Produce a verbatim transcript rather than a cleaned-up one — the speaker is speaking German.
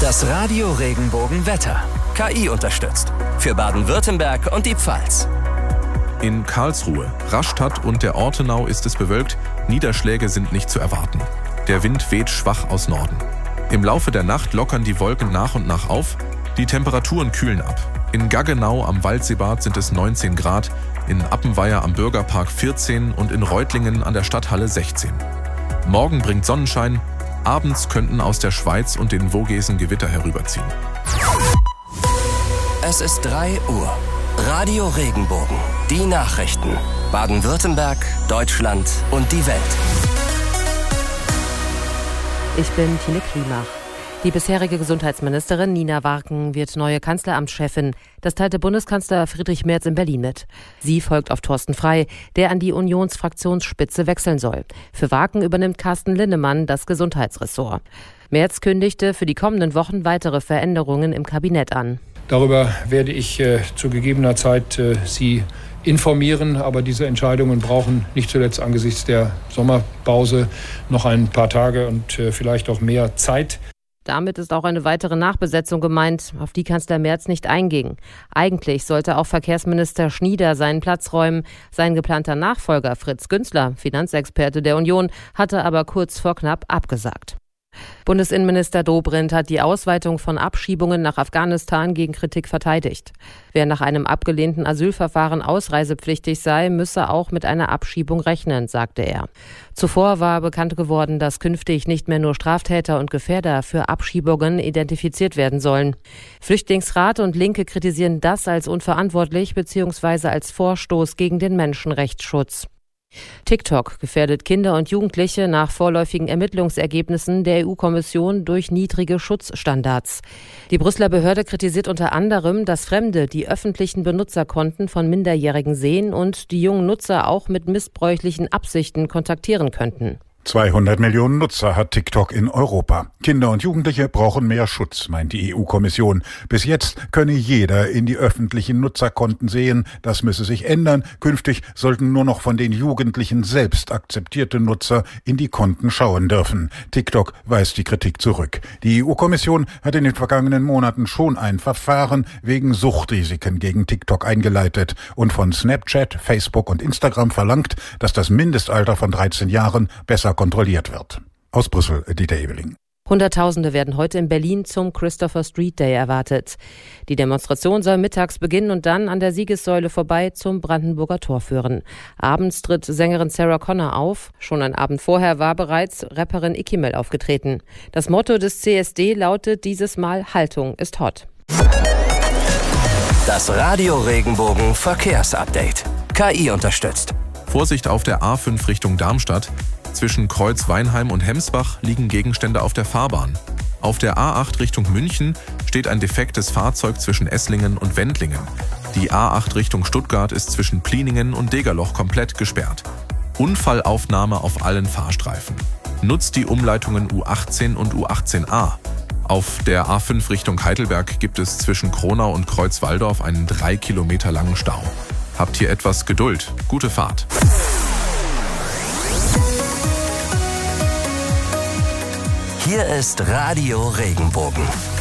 Das Radio Regenbogen Wetter. K I unterstützt. Für Baden-Württemberg und die Pfalz. In Karlsruhe, Rastatt und der Ortenau ist es bewölkt. Niederschläge sind nicht zu erwarten. Der Wind weht schwach aus Norden. Im Laufe der Nacht lockern die Wolken nach und nach auf. Die Temperaturen kühlen ab. In Gaggenau am Waldseebad sind es neunzehn Grad, in Appenweier am Bürgerpark vierzehn und in Reutlingen an der Stadthalle sechzehn. Morgen bringt Sonnenschein. Abends könnten aus der Schweiz und den Vogesen Gewitter herüberziehen. Es ist drei Uhr. Radio Regenbogen. Die Nachrichten. Baden-Württemberg, Deutschland und die Welt. Ich bin Tine Klimach. Die bisherige Gesundheitsministerin Nina Warken wird neue Kanzleramtschefin. Das teilte Bundeskanzler Friedrich Merz in Berlin mit. Sie folgt auf Thorsten Frey, der an die Unionsfraktionsspitze wechseln soll. Für Warken übernimmt Carsten Linnemann das Gesundheitsressort. Merz kündigte für die kommenden Wochen weitere Veränderungen im Kabinett an. Darüber werde ich äh, zu gegebener Zeit äh, Sie informieren, aber diese Entscheidungen brauchen nicht zuletzt angesichts der Sommerpause noch ein paar Tage und äh, vielleicht auch mehr Zeit. Damit ist auch eine weitere Nachbesetzung gemeint, auf die Kanzler Merz nicht einging. Eigentlich sollte auch Verkehrsminister Schnieder seinen Platz räumen. Sein geplanter Nachfolger Fritz Günzler, Finanzexperte der Union, hatte aber kurz vor knapp abgesagt. Bundesinnenminister Dobrindt hat die Ausweitung von Abschiebungen nach Afghanistan gegen Kritik verteidigt. Wer nach einem abgelehnten Asylverfahren ausreisepflichtig sei, müsse auch mit einer Abschiebung rechnen, sagte er. Zuvor war bekannt geworden, dass künftig nicht mehr nur Straftäter und Gefährder für Abschiebungen identifiziert werden sollen. Flüchtlingsrat und Linke kritisieren das als unverantwortlich bzw. als Vorstoß gegen den Menschenrechtsschutz. TikTok gefährdet Kinder und Jugendliche nach vorläufigen Ermittlungsergebnissen der E U-Kommission durch niedrige Schutzstandards. Die Brüsseler Behörde kritisiert unter anderem, dass Fremde die öffentlichen Benutzerkonten von Minderjährigen sehen und die jungen Nutzer auch mit missbräuchlichen Absichten kontaktieren könnten. zweihundert Millionen Nutzer hat TikTok in Europa. Kinder und Jugendliche brauchen mehr Schutz, meint die E U-Kommission. Bis jetzt könne jeder in die öffentlichen Nutzerkonten sehen. Das müsse sich ändern. Künftig sollten nur noch von den Jugendlichen selbst akzeptierte Nutzer in die Konten schauen dürfen. TikTok weist die Kritik zurück. Die E U-Kommission hat in den vergangenen Monaten schon ein Verfahren wegen Suchtrisiken gegen TikTok eingeleitet und von Snapchat, Facebook und Instagram verlangt, dass das Mindestalter von dreizehn Jahren besser kontrolliert wird. Aus Brüssel, Dieter Ebeling. Hunderttausende werden heute in Berlin zum Christopher Street Day erwartet. Die Demonstration soll mittags beginnen und dann an der Siegessäule vorbei zum Brandenburger Tor führen. Abends tritt Sängerin Sarah Connor auf. Schon einen Abend vorher war bereits Rapperin Ikimel aufgetreten. Das Motto des C S D lautet dieses Mal: Haltung ist hot. Das Radio Regenbogen Verkehrsupdate. K I unterstützt. Vorsicht auf der A fünf Richtung Darmstadt. Zwischen Kreuz-Weinheim und Hemsbach liegen Gegenstände auf der Fahrbahn. Auf der A acht Richtung München steht ein defektes Fahrzeug zwischen Esslingen und Wendlingen. Die A acht Richtung Stuttgart ist zwischen Pliningen und Degerloch komplett gesperrt. Unfallaufnahme auf allen Fahrstreifen. Nutzt die Umleitungen U achtzehn und U achtzehn a. Auf der A fünf Richtung Heidelberg gibt es zwischen Kronau und Kreuzwaldorf einen drei Kilometer langen Stau. Habt hier etwas Geduld. Gute Fahrt. Hier ist Radio Regenbogen.